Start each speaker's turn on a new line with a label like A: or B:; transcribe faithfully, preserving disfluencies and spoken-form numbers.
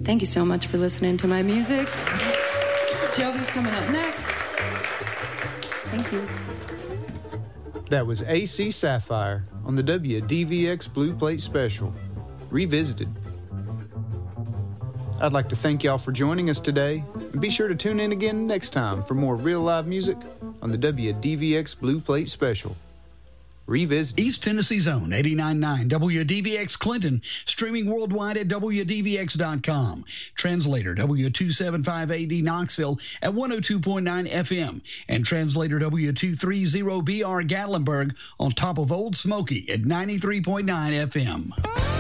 A: Thank you so much for listening to my music. Jovi's coming up next. Thank you.
B: That was A C Sapphire on the W D V X Blue Plate Special, Revisited. I'd like to thank y'all for joining us today, and be sure to tune in again next time for more real live music on the W D V X Blue Plate Special, Revisited.
C: East Tennessee's own eighty-nine point nine W D V X Clinton, streaming worldwide at W D V X dot com. Translator W two seventy-five A D Knoxville at one oh two point nine F M, and translator W two thirty B R Gatlinburg on top of Old Smoky at ninety-three point nine F M.